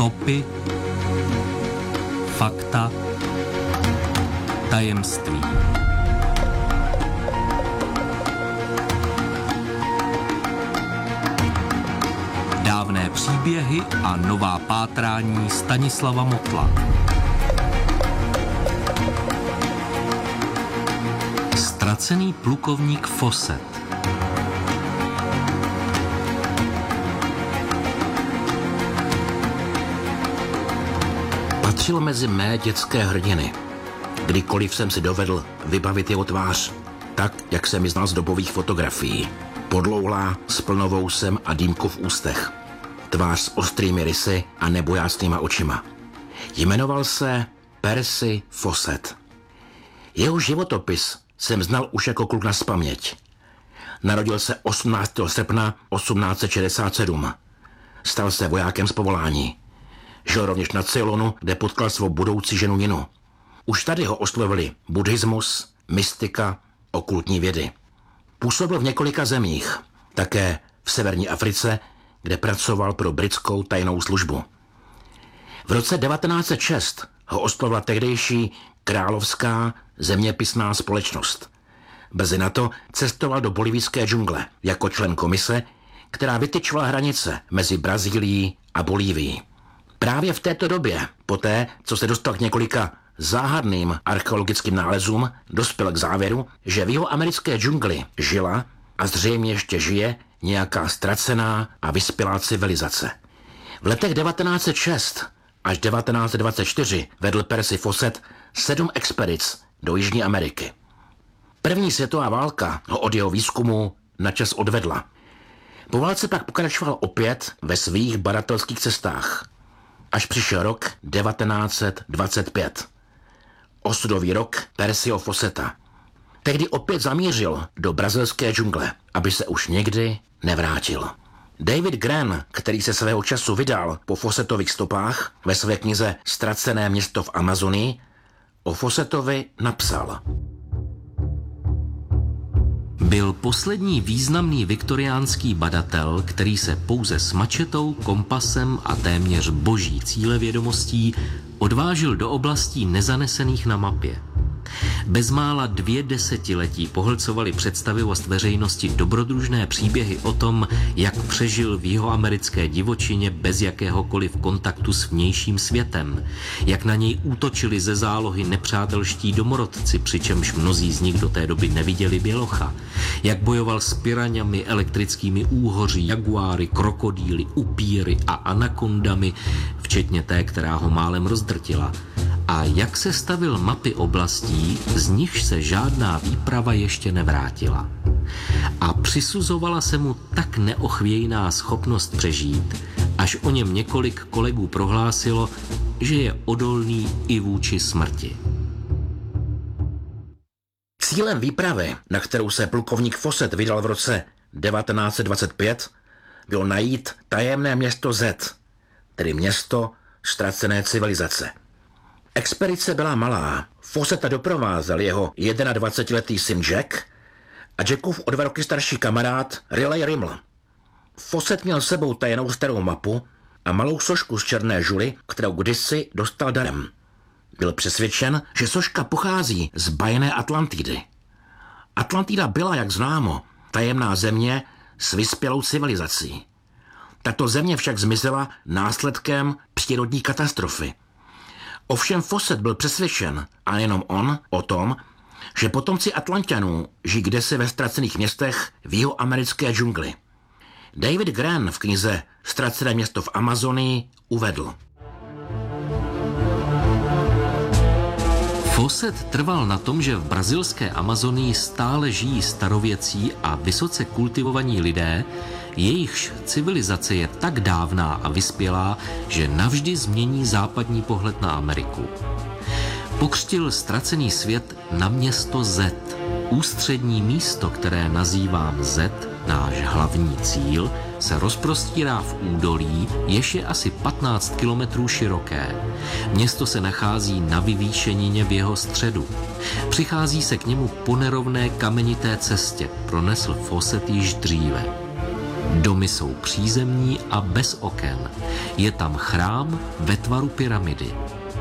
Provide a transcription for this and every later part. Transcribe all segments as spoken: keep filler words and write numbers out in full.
Kopy, fakta, tajemství. Dávné příběhy a nová pátrání Stanislava Motla. Ztracený plukovník Fawcett. Patřil mezi mé dětské hrdiny. Kdykoliv jsem si dovedl vybavit jeho tvář, tak, jak jsem ji znal z dobových fotografií. Podlouhlá, s plnou vousem a dýmkou v ústech. Tvář s ostrými rysy a nebojácnýma očima. Jmenoval se Percy Fawcett. Jeho životopis jsem znal už jako kluk nazpaměť. Narodil se osmnáctého srpna osmnáct set šedesát sedm. Stal se vojákem z povolání. Žil rovněž na Ceylonu, kde potkal svou budoucí ženu Ninu. Už tady ho oslovili buddhismus, mystika, okultní vědy. Působil v několika zemích, také v severní Africe, kde pracoval pro britskou tajnou službu. V roce devatenáct set šest ho oslovila tehdejší královská zeměpisná společnost. Brzy na to cestoval do bolivijské džungle jako člen komise, která vytyčovala hranice mezi Brazílií a Bolívií. Právě v této době, poté, co se dostal k několika záhadným archeologickým nálezům, dospěl k závěru, že v jeho americké džungli žila a zřejmě ještě žije nějaká ztracená a vyspělá civilizace. V letech devatenáct set šest až devatenáct set dvacet čtyři vedl Percy Fawcett sedm expedic do Jižní Ameriky. První světová válka ho od jeho výzkumu načas odvedla. Po válce pak pokračoval opět ve svých badatelských cestách, až přišel rok devatenáct set dvacet pět. Osudový rok Percyho Fawcetta. Tehdy opět zamířil do brazilské džungle, aby se už nikdy nevrátil. David Grann, který se svého času vydal po Fawcettových stopách ve své knize Ztracené město v Amazonii, o Fawcettovi napsal: Byl poslední významný viktoriánský badatel, který se pouze s mačetou, kompasem a téměř boží cílevědomostí odvážil do oblastí nezanesených na mapě. Bezmála dvě desetiletí pohlcovaly představivost veřejnosti dobrodružné příběhy o tom, jak přežil v jihoamerické divočině bez jakéhokoliv kontaktu s vnějším světem, jak na něj útočili ze zálohy nepřátelští domorodci, přičemž mnozí z nich do té doby neviděli bělocha, jak bojoval s piraňami, elektrickými úhoří, jaguáry, krokodýly, upíry a anakondami, včetně té, která ho málem rozdrtila, a jak se stavil mapy oblastí, z nichž se žádná výprava ještě nevrátila. A přisuzovala se mu tak neochvějná schopnost přežít, až o něm několik kolegů prohlásilo, že je odolný i vůči smrti. Cílem výpravy, na kterou se plukovník Fawcett vydal v roce devatenáct set dvacet pět, bylo najít tajemné město Z, tedy město ztracené civilizace. Expedice byla malá. Fawcetta doprovázel jeho dvacetiletý syn Jack a Jackův o dva roky starší kamarád Riley Riml. Fawcett měl sebou tajnou starou mapu a malou sošku z černé žuly, kterou kdysi dostal darem. Byl přesvědčen, že soška pochází z bajné Atlantidy. Atlantida byla, jak známo, tajemná země s vyspělou civilizací. Tato země však zmizela následkem přírodní katastrofy. Ovšem Fawcett byl přesvědčen, a nejenom on, o tom, že potomci Atlanťanů žijí kdesi ve ztracených městech v jihoamerické džungli. David Grann v knize Ztracené město v Amazonii uvedl: Fawcett trval na tom, že v brazilské Amazonii stále žijí starověcí a vysoce kultivovaní lidé, jejichž civilizace je tak dávná a vyspělá, že navždy změní západní pohled na Ameriku. Pokřtil ztracený svět na město Z, ústřední místo, které nazývám Z, náš hlavní cíl, se rozprostírá v údolí, jež je asi patnáct kilometrů široké. Město se nachází na vyvýšenině v jeho středu. Přichází se k němu po nerovné kamenité cestě, pronesl Fawcett již dříve. Domy jsou přízemní a bez oken. Je tam chrám ve tvaru pyramidy.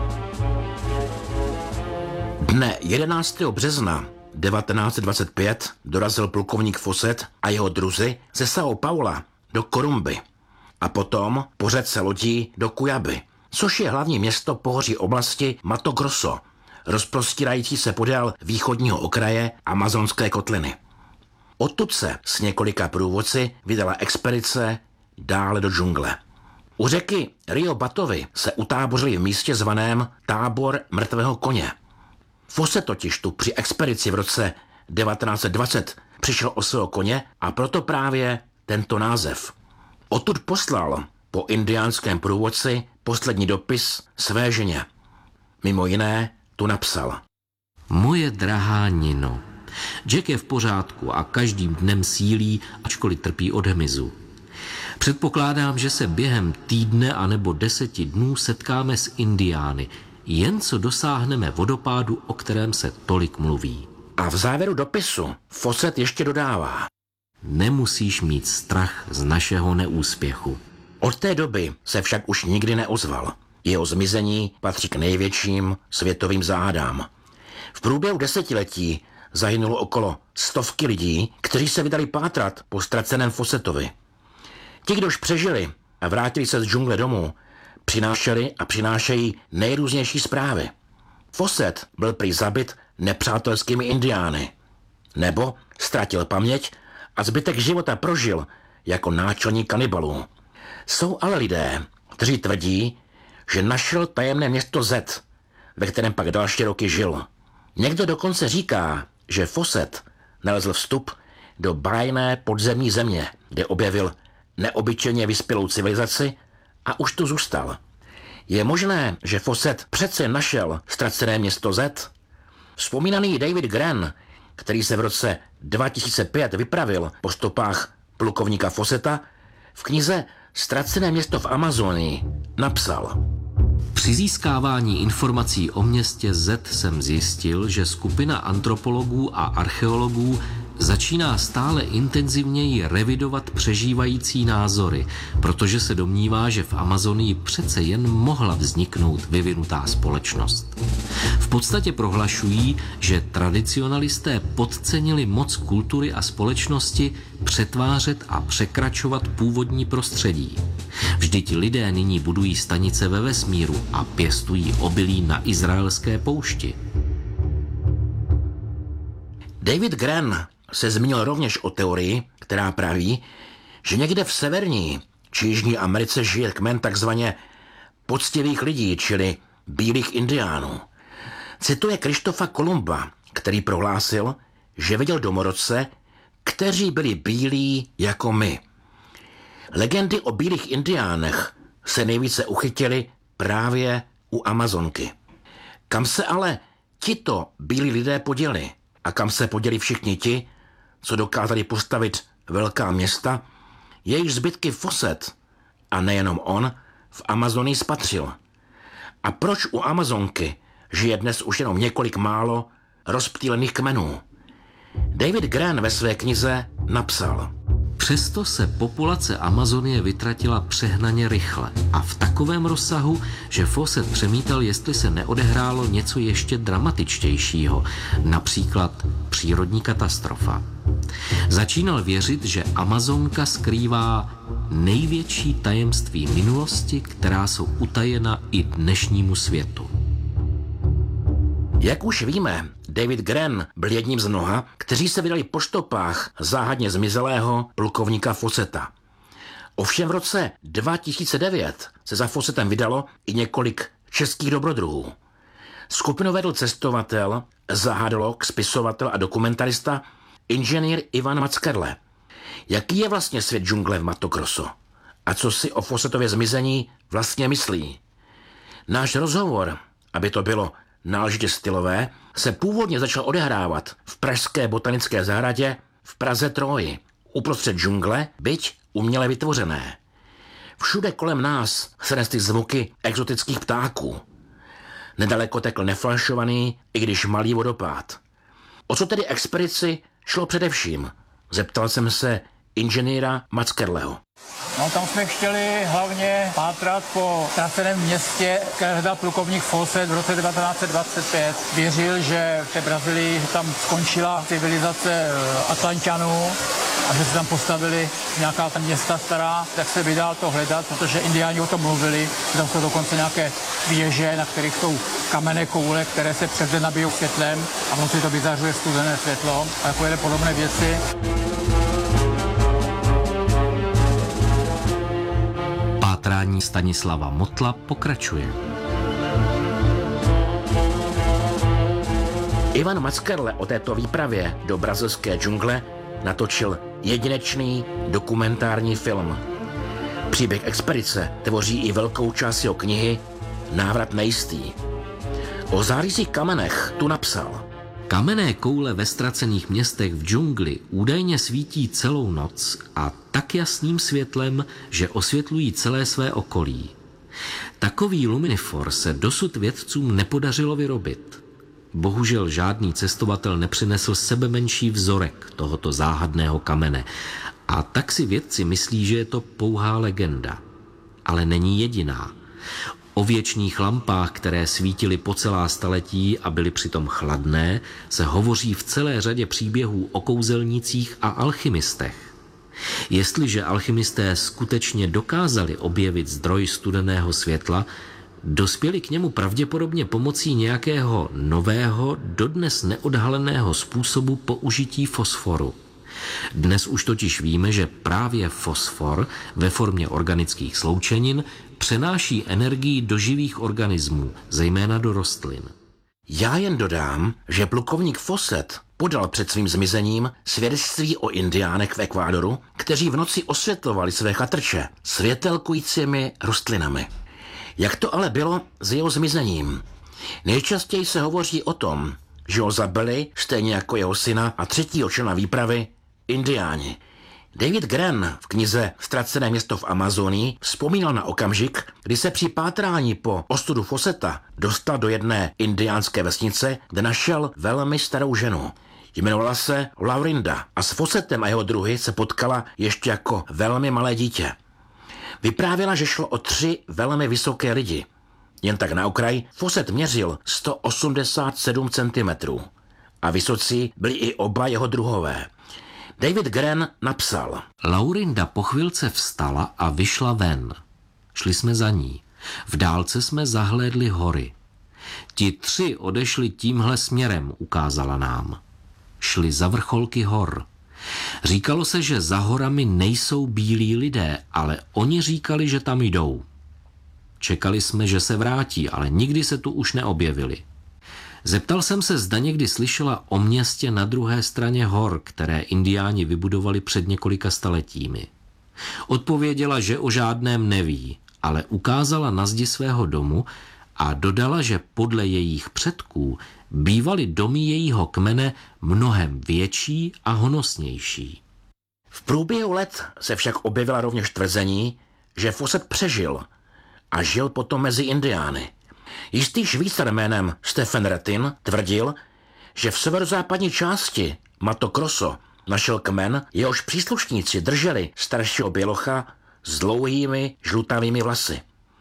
Dne jedenáctého března devatenáct dvacet pět dorazil plukovník Fawcett a jeho druzi ze São Paula do Korumby a potom po řece lodí do Cuiaby, což je hlavní město pohoří oblasti Mato Grosso, rozprostírající se podél východního okraje amazonské kotliny. Odtud se s několika průvodci vydala expedice dále do džungle. U řeky Rio Batovy se utábořili v místě zvaném Tábor mrtvého koně. Fawcett totiž tu při expedici v roce devatenáct dvacet přišel o svého koně a proto právě tento název. Odtud poslal po indiánském průvodci poslední dopis své ženě. Mimo jiné tu napsal: Moje drahá Nino, Jack je v pořádku a každým dnem sílí, ačkoliv trpí od hmyzu. Předpokládám, že se během týdne anebo deseti dnů setkáme s Indiány, jen co dosáhneme vodopádu, o kterém se tolik mluví. A v závěru dopisu Fawcett ještě dodává: Nemusíš mít strach z našeho neúspěchu. Od té doby se však už nikdy neozval. Jeho zmizení patří k největším světovým záhadám. V průběhu desetiletí zahynulo okolo stovky lidí, kteří se vydali pátrat po ztraceném Fawcettovi. Ti, kdož přežili a vrátili se z džungle domů, přinášeli a přinášejí nejrůznější zprávy. Fawcett byl prý zabit nepřátelskými indiány, nebo ztratil paměť a zbytek života prožil jako náčelník kanibalů. Jsou ale lidé, kteří tvrdí, že našel tajemné město Z, ve kterém pak další roky žil. Někdo dokonce říká, že Fawcett nalezl vstup do bájné podzemní země, kde objevil neobyčejně vyspělou civilizaci a už tu zůstal. Je možné, že Fawcett přece našel ztracené město Z? Vzpomínaný David Grann, který se v roce dva tisíce pět vypravil po stopách plukovníka Fawcetta, v knize Ztracené město v Amazonii napsal: Při získávání informací o městě Z jsem zjistil, že skupina antropologů a archeologů začíná stále intenzivněji revidovat přežívající názory, protože se domnívá, že v Amazonii přece jen mohla vzniknout vyvinutá společnost. V podstatě prohlašují, že tradicionalisté podcenili moc kultury a společnosti přetvářet a překračovat původní prostředí. Vždyť lidé nyní budují stanice ve vesmíru a pěstují obilí na izraelské poušti. David Grann se zmínil rovněž o teorii, která praví, že někde v severní či jižní Americe žije kmen takzvaně poctivých lidí, čili bílých indiánů. Cituje Krištofa Kolumba, který prohlásil, že viděl domorodce, kteří byli bílí jako my. Legendy o bílých indiánech se nejvíce uchytily právě u Amazonky. Kam se ale tito bílí lidé poděli a kam se poděli všichni ti, co dokázali postavit velká města, jejich zbytky Fawcett, a nejenom on, v Amazonii spatřil. A proč u Amazonky žije dnes už jenom několik málo rozptýlených kmenů? David Grann ve své knize napsal: Přesto se populace Amazonie vytratila přehnaně rychle a v takovém rozsahu, že Fawcett přemítal, jestli se neodehrálo něco ještě dramatičtějšího, například přírodní katastrofa. Začínal věřit, že Amazonka skrývá největší tajemství minulosti, která jsou utajena i dnešnímu světu. Jak už víme, David Grann byl jedním z mnoha, kteří se vydali po stopách záhadně zmizelého plukovníka Fawcetta. Ovšem v roce dva tisíce devět se za Fawcettem vydalo i několik českých dobrodruhů. Skupinu vedl cestovatel, záhadolog, spisovatel a dokumentarista inženýr Ivan Mackerle. Jaký je vlastně svět džungle v Mato Grosso? A co si o Fawcettově zmizení vlastně myslí? Náš rozhovor, aby to bylo náležitě stylové, se původně začal odehrávat v pražské botanické zahradě v Praze Troji, uprostřed džungle, byť uměle vytvořené. Všude kolem nás se nesly zvuky exotických ptáků. Nedaleko tekl nefalšovaný, i když malý vodopád. O co tedy expedici šlo především? Zeptal jsem se inženýra Matzkerleho. No, tam jsme chtěli hlavně pátrat po ztraceném městě, které hledal plukovník Fawcett v roce devatenáct set dvacet pět. Věřil, že v té Brazílii tam skončila civilizace Atlanťanů a že se tam postavili nějaká ta města stará, tak se vydal to hledat, protože indiáni o tom mluvili. Tam jsou dokonce nějaké věže, na kterých jsou kamenné koule, které se přes den nabijou světlem a v noci to vyzařuje studené světlo a takové podobné věci. Pátrání Stanislava Motla pokračuje. Ivan Matzkerle o této výpravě do brazilské džungle natočil jedinečný dokumentární film. Příběh expedice tvoří i velkou část jeho knihy Návrat nejistý. O zářizích kamenech tu napsal: Kamenné koule ve ztracených městech v džungli údajně svítí celou noc a tak jasným světlem, že osvětlují celé své okolí. Takový luminifor se dosud vědcům nepodařilo vyrobit. Bohužel žádný cestovatel nepřinesl sebemenší vzorek tohoto záhadného kamene a tak si vědci myslí, že je to pouhá legenda. Ale není jediná. O věčných lampách, které svítily po celá staletí a byly přitom chladné, se hovoří v celé řadě příběhů o kouzelnících a alchymistech. Jestliže alchymisté skutečně dokázali objevit zdroj studeného světla, dospěli k němu pravděpodobně pomocí nějakého nového, dodnes neodhaleného způsobu použití fosforu. Dnes už totiž víme, že právě fosfor ve formě organických sloučenin přenáší energii do živých organismů, zejména do rostlin. Já jen dodám, že plukovník Fawcett podal před svým zmizením svědectví o indiánech v Ekvádoru, kteří v noci osvětlovali své chatrče světelkujícími rostlinami. Jak to ale bylo s jeho zmizením? Nejčastěji se hovoří o tom, že ho zabili, stejně jako jeho syna a třetího člena výpravy, indiáni. David Gren v knize Ztracené město v Amazonii vzpomínal na okamžik, kdy se při pátrání po ostudu Fawcetta dostal do jedné indiánské vesnice, kde našel velmi starou ženu. Jmenovala se Laurinda a s Fawcettem a jeho druhy se potkala ještě jako velmi malé dítě. Vyprávěla, že šlo o tři velmi vysoké lidi. Jen tak na okraj, Fawcett měřil sto osmdesát sedm centimetrů a vysocí byli i oba jeho druhové. David Gren napsal: Laurinda po chvilce vstala a vyšla ven. Šli jsme za ní. V dálce jsme zahlédli hory. Ti tři odešli tímhle směrem, ukázala nám. Šli za vrcholky hor. Říkalo se, že za horami nejsou bílí lidé, ale oni říkali, že tam jdou. Čekali jsme, že se vrátí, ale nikdy se tu už neobjevili. Zeptal jsem se, zda někdy slyšela o městě na druhé straně hor, které indiáni vybudovali před několika staletími. Odpověděla, že o žádném neví, ale ukázala na zdi svého domu a dodala, že podle jejich předků bývaly domy jejího kmene mnohem větší a honosnější. V průběhu let se však objevila rovněž tvrzení, že Fawcett přežil a žil potom mezi indiány. Jistý Švýcar jménem Stephen Rettin tvrdil, že v severozápadní části Mato Grosso našel kmen, jehož příslušníci drželi staršího bělocha s dlouhými žlutavými vlasy.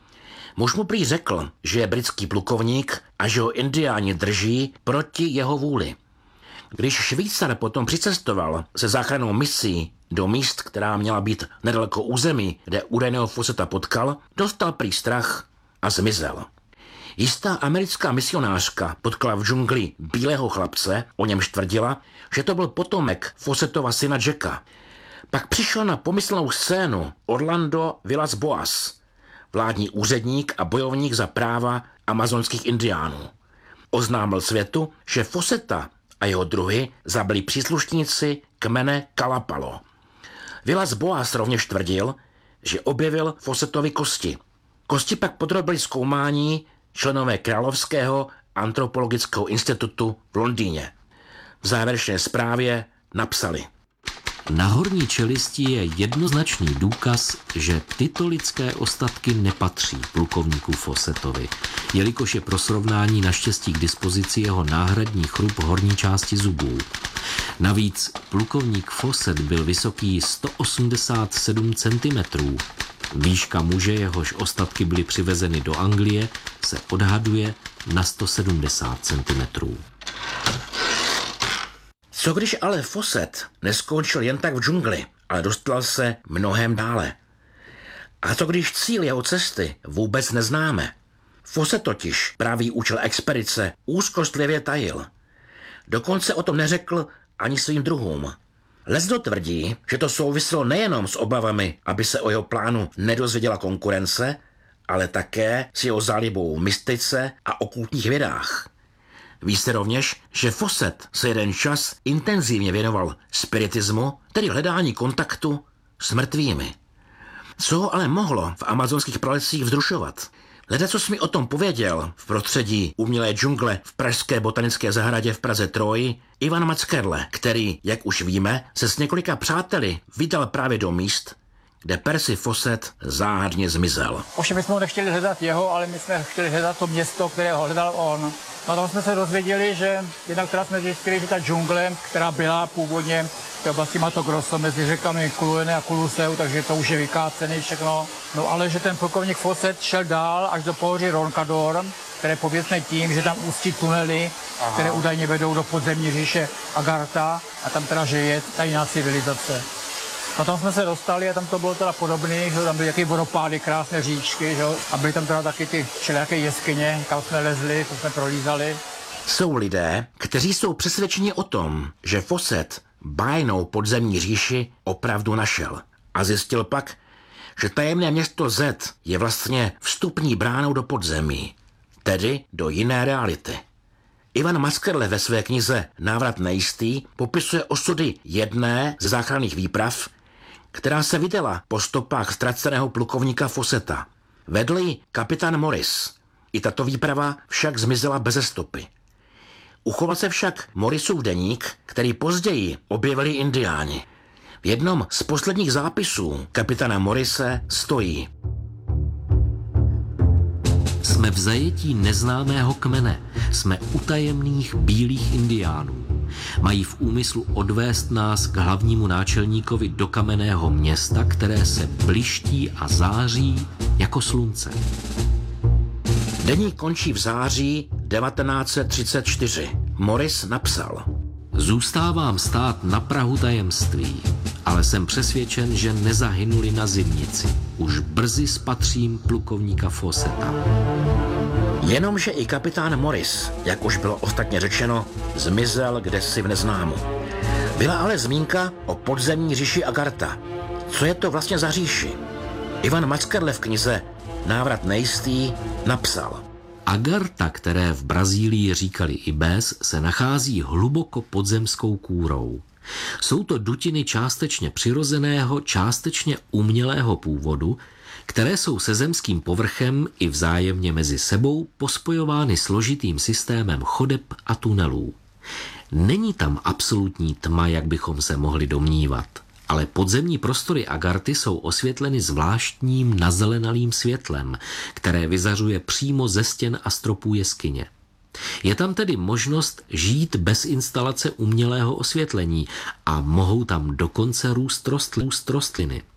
Muž mu prý řekl, že je britský plukovník a že ho indiáni drží proti jeho vůli. Když Švýcar potom přicestoval se záchrannou misí do míst, která měla být nedaleko území, kde údajného Fawcetta potkal, dostal prý strach a zmizel. Jistá americká misionářka potkala v džungli bílého chlapce, o němž tvrdila, že to byl potomek Fawcettova syna Jacka. Pak přišel na pomyslnou scénu Orlando Villas Boas, vládní úředník a bojovník za práva amazonských indiánů. Oznámil světu, že Fawcetta a jeho druhy zabili příslušníci kmene Kalapalo. Villas Boas rovněž tvrdil, že objevil Fawcettovy kosti. Kosti pak podrobili zkoumání členové Královského antropologického institutu v Londýně. V závěrečné zprávě napsali: Na horní čelisti je jednoznačný důkaz, že tyto lidské ostatky nepatří plukovníku Fawcettovi, jelikož je pro srovnání naštěstí k dispozici jeho náhradní chrup horní části zubů. Navíc plukovník Fawcett byl vysoký sto osmdesát sedm centimetrů. Výška muže, jehož ostatky byly přivezeny do Anglie, se odhaduje na sto sedmdesát centimetrů. Co když ale Fawcett neskončil jen tak v džungli, ale dostal se mnohem dále? A co když cíl jeho cesty vůbec neznáme? Fawcett totiž pravý účel expedice úzkostlivě tajil. Dokonce o tom neřekl ani svým druhům. Leckdo tvrdí, že to souviselo nejenom s obavami, aby se o jeho plánu nedozvěděla konkurence, ale také s jeho zálibou mystice a okultních vědách. Ví se rovněž, že Fawcett se jeden čas intenzivně věnoval spiritismu, tedy hledání kontaktu s mrtvými. Co ho ale mohlo v amazonských pralesích vzrušovat? Ledacos mi o tom pověděl v prostředí umělé džungle v pražské botanické zahradě v Praze Troji Ivan Mackerle, který, jak už víme, se s několika přáteli vydal právě do míst, kde Percy Fawcett záhadně zmizel. Ovšem my jsme ho nechtěli hledat jeho, ale my jsme chtěli hledat to město, které ho hledal on. No a tam jsme se dozvěděli, že jednak teda jsme zjistili, že ta džungle, která byla původně v té oblasti Mato Grosso mezi řekami Kuluene a Kuluseu, takže to už je vykácený všechno. No ale že ten plukovník Fawcett šel dál až do pohoří Roncador, které pověstné tím, že tam ústí tunely, Aha. které údajně vedou do podzemní říše Agartha a tam teda žije tajná civilizace. No tam jsme se dostali a tam to bylo teda podobné, že tam byly jaké vodopády, krásné říčky, že? A byly tam teda taky ty všelijaké jeskyně, kam jsme lezli, to jsme prolízali. Jsou lidé, kteří jsou přesvědčeni o tom, že Fawcett bájnou podzemní říši opravdu našel. A zjistil pak, že tajemné město Z je vlastně vstupní bránou do podzemí, tedy do jiné reality. Ivan Mackerle ve své knize Návrat nejistý popisuje osudy jedné ze záchranných výprav, která se vydala po stopách ztraceného plukovníka Fawcetta. Vedl ji kapitán Morris. I tato výprava však zmizela beze stopy. Uchoval se však Morrisův deník, který později objevili indiáni. V jednom z posledních zápisů kapitána Morrise stojí: Jsme v zajetí neznámého kmene, jsme u tajemných bílých indiánů. Mají v úmyslu odvést nás k hlavnímu náčelníkovi do kamenného města, které se bliští a září jako slunce. Deník končí v září devatenáct set třicet čtyři. Morris napsal: Zůstávám stát na prahu tajemství, ale jsem přesvědčen, že nezahynuli na zimnici. Už brzy spatřím plukovníka Fawcetta. Jenomže i kapitán Morris, jak už bylo ostatně řečeno, zmizel kdesi v neznámu. Byla ale zmínka o podzemní říši Agartha. Co je to vlastně za říši? Ivan Mackerle v knize Návrat nejistý napsal: Agartha, které v Brazílii říkali Ibés, se nachází hluboko pod zemskou kůrou. Jsou to dutiny částečně přirozeného, částečně umělého původu, které jsou se zemským povrchem i vzájemně mezi sebou pospojovány složitým systémem chodeb a tunelů. Není tam absolutní tma, jak bychom se mohli domnívat, ale podzemní prostory Agarthy jsou osvětleny zvláštním nazelenalým světlem, které vyzařuje přímo ze stěn a stropů jeskyně. Je tam tedy možnost žít bez instalace umělého osvětlení a mohou tam dokonce růst rostliny.